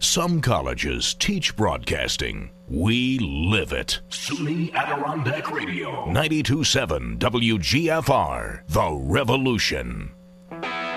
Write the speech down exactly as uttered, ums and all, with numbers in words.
Some colleges teach broadcasting. We live it. SUNY Adirondack Radio. ninety-two point seven W G F R. The Revolution.